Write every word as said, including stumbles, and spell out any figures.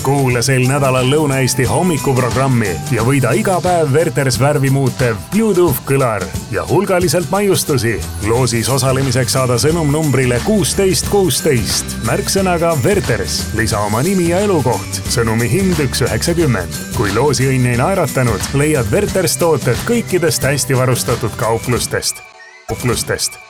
kuula sel nädalal Lõuna-Eesti hommikuprogrammi ja võida iga päev Werters värvi muutev Bluetooth kõlar ja hulgaliselt maiustusi. Loosis osalemiseks saada sõnum numbrile kuusteist kuusteist. Märksõnaga Werters. Lisa oma nimi ja elukoht. Sõnumi hind üks üheksakümmend. Kui loosi õnn ei naeratanud, leiad Werters tooted kõikidest hästi varustatud kauplustest. kauplustest.